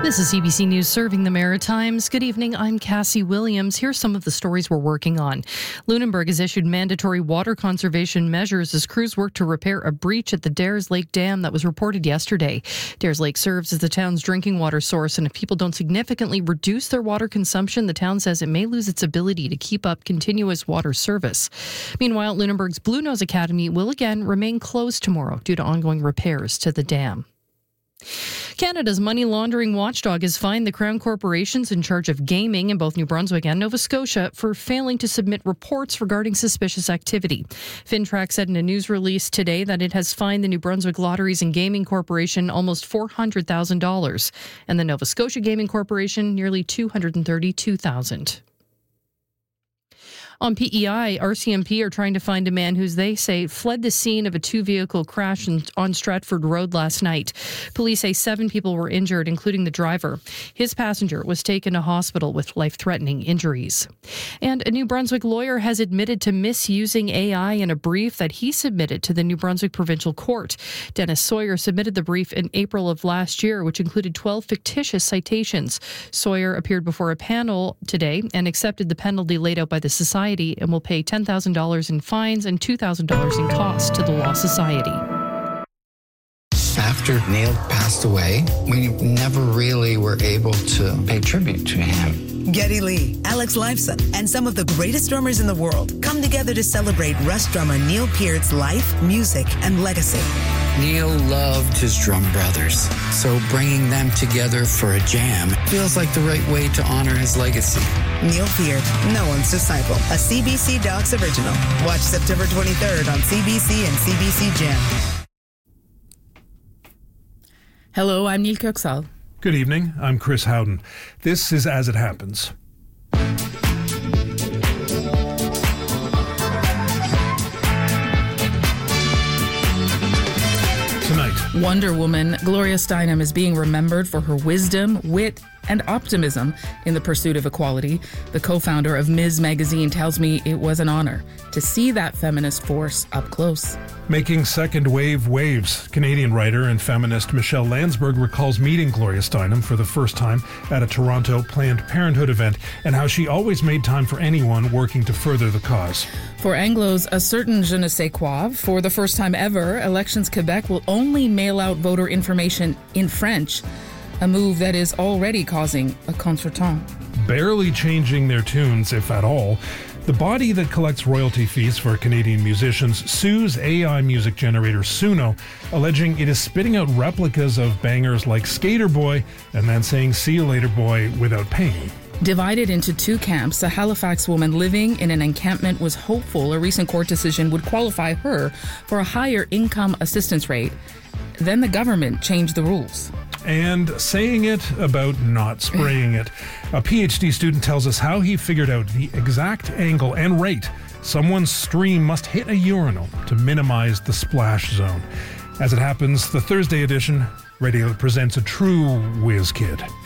This is CBC News serving the Maritimes. Good evening, I'm Cassie Williams. Here's some of the stories we're working on. Lunenburg has issued mandatory water conservation measures as crews work to repair a breach at the Dares Lake Dam that was reported yesterday. Dares Lake serves as the town's drinking water source, and if people don't significantly reduce their water consumption, the town says it may lose its ability to keep up continuous water service. Meanwhile, Lunenburg's Blue Nose Academy will again remain closed tomorrow due to ongoing repairs to the dam. Canada's money laundering watchdog has fined the Crown corporations in charge of gaming in both New Brunswick and Nova Scotia for failing to submit reports regarding suspicious activity. FinTrack said in a news release today that it has fined the New Brunswick Lotteries and Gaming Corporation almost $400,000 and the Nova Scotia Gaming Corporation nearly $232,000. On PEI, RCMP are trying to find a man who they say fled the scene of a two-vehicle crash on Stratford Road last night. Police say 7 people were injured, including the driver. His passenger was taken to hospital with life-threatening injuries. And a New Brunswick lawyer has admitted to misusing AI in a brief that he submitted to the New Brunswick Provincial Court. Dennis Sawyer submitted the brief in April of last year, which included 12 fictitious citations. Sawyer appeared before a panel today and accepted the penalty laid out by the Society and will pay $10,000 in fines and $2,000 in costs to the Law Society. After Neil passed away, we never really were able to pay tribute to him. Geddy Lee, Alex Lifeson, and some of the greatest drummers in the world come together to celebrate Rush drummer Neil Peart's life, music, and legacy. Neil loved his drum brothers, so bringing them together for a jam feels like the right way to honor his legacy. Neil Peart, no one's disciple, a CBC Docs original. Watch September 23rd on CBC and CBC Gem. Hello, I'm Neil Kirksall. Good evening, I'm Chris Howden. This is As It Happens. Tonight, Wonder Woman Gloria Steinem is being remembered for her wisdom, wit, and optimism in the pursuit of equality. The co-founder of Ms. Magazine tells me it was an honor to see that feminist force up close. making second wave waves, Canadian writer and feminist Michelle Landsberg recalls meeting Gloria Steinem for the first time at a Toronto Planned Parenthood event and how she always made time for anyone working to further the cause. For Anglos, a certain je ne sais quoi, for the first time ever, Elections Quebec will only mail out voter information in French, a move that is already causing a contretemps. Barely changing their tunes, if at all, the body that collects royalty fees for Canadian musicians sues AI music generator Suno, alleging it is spitting out replicas of bangers like Skater Boy and then saying "see you later boy" without paying. Divided into two camps, a Halifax woman living in an encampment was hopeful a recent court decision would qualify her for a higher income assistance rate. Then the government changed the rules. And saying it about not spraying it. A PhD student tells us how he figured out the exact angle and rate someone's stream must hit a urinal to minimize the splash zone. As it happens, the Thursday edition, Radio presents a true whiz kid.